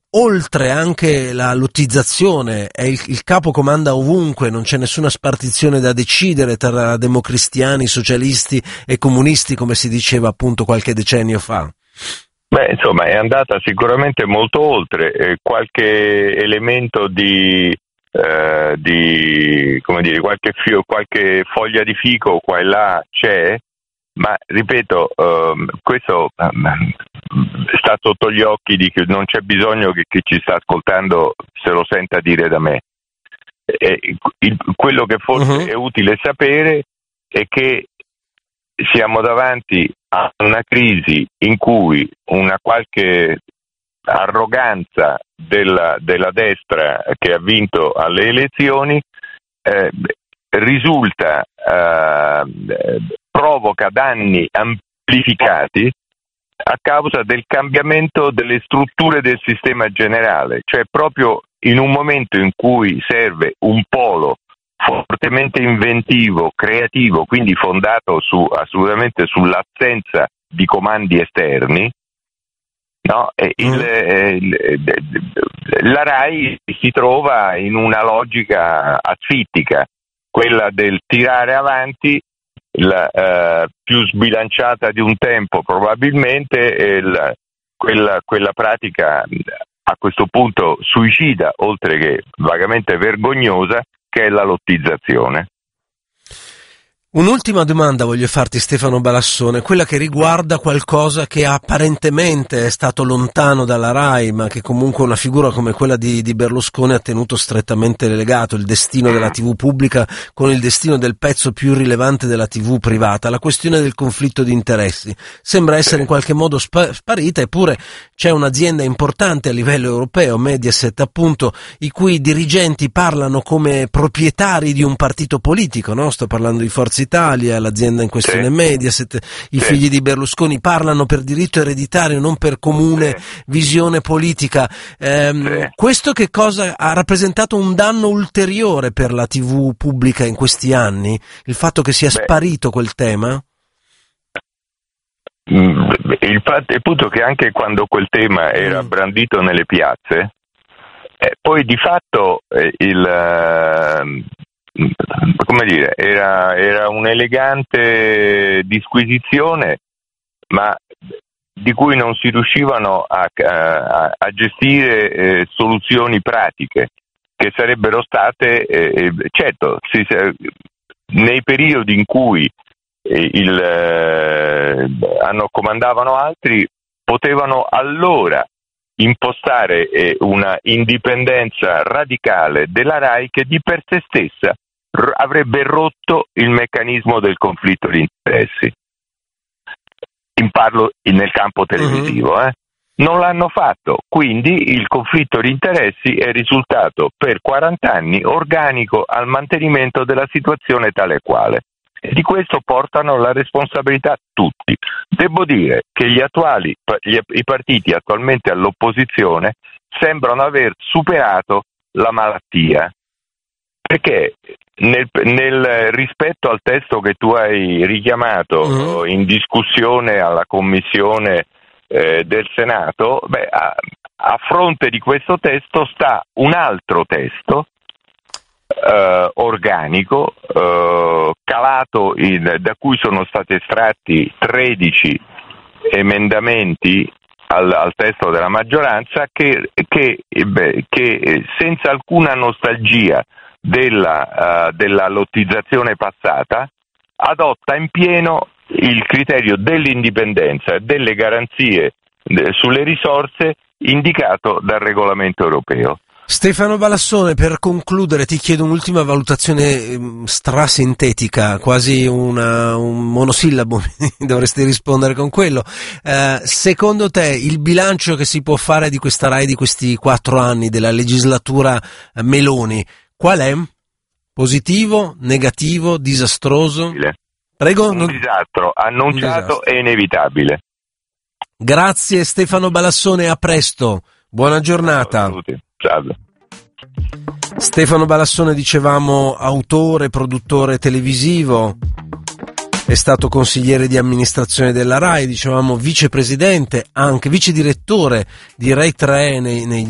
oltre anche la lottizzazione, è il capo comanda ovunque, non c'è nessuna spartizione da decidere tra democristiani, socialisti e comunisti, come si diceva appunto qualche decennio fa. Beh, insomma, è andata sicuramente molto oltre, qualche elemento di come dire, qualche foglia di fico qua e là c'è, ma ripeto, questo sta sotto gli occhi di chi, non c'è bisogno che chi ci sta ascoltando se lo senta dire da me. Quello che forse è utile sapere è che siamo davanti a una crisi in cui una qualche arroganza della destra che ha vinto alle elezioni provoca danni amplificati a causa del cambiamento delle strutture del sistema generale, cioè proprio in un momento in cui serve un polo fortemente inventivo, creativo, quindi fondato assolutamente sull'assenza di comandi esterni, no? La RAI si trova in una logica asfittica, quella del tirare avanti più sbilanciata di un tempo probabilmente, quella pratica a questo punto suicida, oltre che vagamente vergognosa, che è la lottizzazione. Un'ultima domanda voglio farti, Stefano Balassone, quella che riguarda qualcosa che apparentemente è stato lontano dalla RAI, ma che comunque una figura come quella di Berlusconi ha tenuto strettamente legato, il destino della TV pubblica con il destino del pezzo più rilevante della TV privata, la questione del conflitto di interessi. Sembra essere in qualche modo sparita, eppure c'è un'azienda importante a livello europeo, Mediaset appunto, i cui dirigenti parlano come proprietari di un partito politico, no? Sto parlando di Forza Italia, l'azienda in questione Mediaset, i figli di Berlusconi parlano per diritto ereditario, non per comune visione politica. Questo che cosa ha rappresentato un danno ulteriore per la TV pubblica in questi anni? Il fatto che sia sparito quel tema? Il punto è che anche quando quel tema era brandito nelle piazze, poi di fatto come dire, era un'elegante disquisizione, ma di cui non si riuscivano a gestire soluzioni pratiche che sarebbero state, certo, nei periodi in cui comandavano altri, potevano allora impostare una indipendenza radicale della RAI che di per sé stessa avrebbe rotto il meccanismo del conflitto di interessi. Parlo nel campo televisivo, Non l'hanno fatto, quindi il conflitto di interessi è risultato per 40 anni organico al mantenimento della situazione tale e quale. E di questo portano la responsabilità tutti. Devo dire che i partiti attualmente all'opposizione sembrano aver superato la malattia, perché nel rispetto al testo che tu hai richiamato in discussione alla Commissione del Senato, a fronte di questo testo sta un altro testo organico, calato da cui sono stati estratti 13 emendamenti al testo della maggioranza che senza alcuna nostalgia della lottizzazione passata adotta in pieno il criterio dell'indipendenza e delle garanzie sulle risorse indicato dal regolamento europeo. Stefano Balassone, per concludere ti chiedo un'ultima valutazione strasintetica, quasi un monosillabo, dovresti rispondere con quello. Secondo te il bilancio che si può fare di questa RAI di questi 4 anni della legislatura Meloni, qual è? Positivo, negativo, disastroso? Prego? Un disastro annunciato e inevitabile. Grazie Stefano Balassone, a presto, buona giornata. Salve. Salve. Stefano Balassone, dicevamo, autore, produttore televisivo, è stato consigliere di amministrazione della RAI, dicevamo vicepresidente, anche vice direttore di Rai 3 nei